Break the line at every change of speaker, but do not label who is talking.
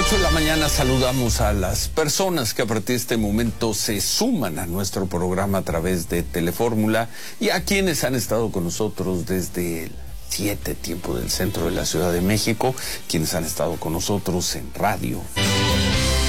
8 de la mañana saludamos a las personas que a partir de este momento se suman a nuestro programa a través de Telefórmula y a quienes han estado con nosotros desde el 7 tiempo del centro de la Ciudad de México, quienes han estado con nosotros en radio,